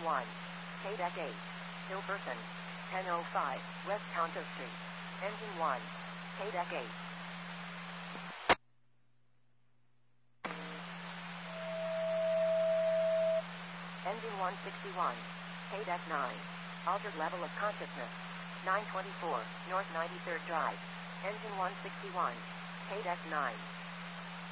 1. KDEC 8. Hilperson. 1005, West Tonto Street. Engine 1. KDEC 8. Engine 161. KDEC 9. Altered level of consciousness. 924, North 93rd Drive. Engine 161. KDEC 9.